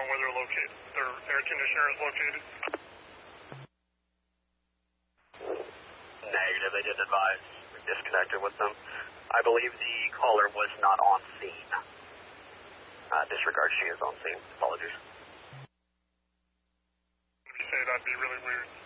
on where they're located. Their air conditioner is located. Negative, they didn't advise. We disconnected with them. I believe the caller was not on scene. Disregard, she is on scene. Apologies. If you say that'd be really weird.